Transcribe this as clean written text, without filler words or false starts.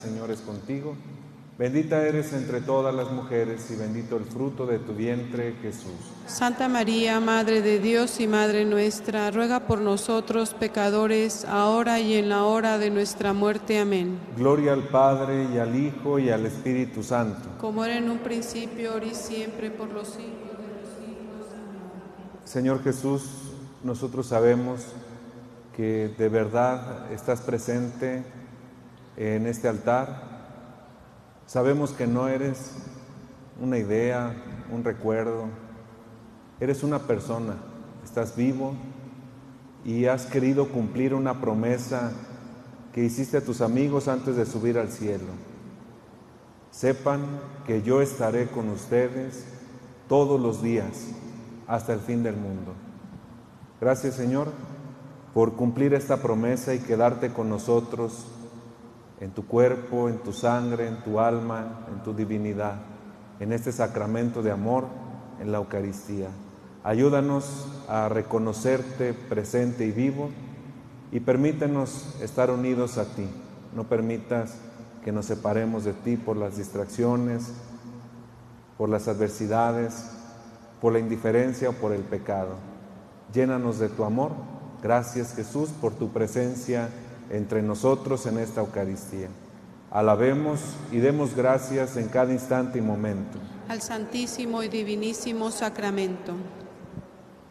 Señor es contigo, bendita eres entre todas las mujeres y bendito el fruto de tu vientre, Jesús. Santa María, Madre de Dios y Madre nuestra, ruega por nosotros pecadores, ahora y en la hora de nuestra muerte. Amén. Gloria al Padre, y al Hijo, y al Espíritu Santo. Como era en un principio, ahora y siempre, por los siglos de los siglos. Amén. Señor Jesús, nosotros sabemos que de verdad estás presente en este altar. Sabemos que no eres una idea, un recuerdo, eres una persona, estás vivo y has querido cumplir una promesa que hiciste a tus amigos antes de subir al cielo. Sepan que yo estaré con ustedes todos los días hasta el fin del mundo. Gracias, Señor, por cumplir esta promesa y quedarte con nosotros en tu cuerpo, en tu sangre, en tu alma, en tu divinidad, en este sacramento de amor, en la Eucaristía. Ayúdanos a reconocerte presente y vivo y permítenos estar unidos a ti. No permitas que nos separemos de ti por las distracciones, por las adversidades, por la indiferencia o por el pecado. Llénanos de tu amor. Gracias, Jesús, por tu presencia entre nosotros en esta Eucaristía. Alabemos y demos gracias en cada instante y momento Al Santísimo y Divinísimo Sacramento.